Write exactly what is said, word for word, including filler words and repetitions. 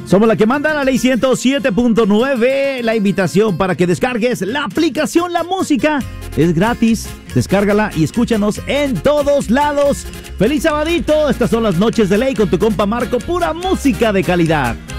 Somos la que manda la ley ciento siete punto nueve. La invitación para que descargues la aplicación La Música. Es gratis. Descárgala y escúchanos en todos lados. ¡Feliz sabadito! Estas son las noches de ley con tu compa Marco. Pura música de calidad.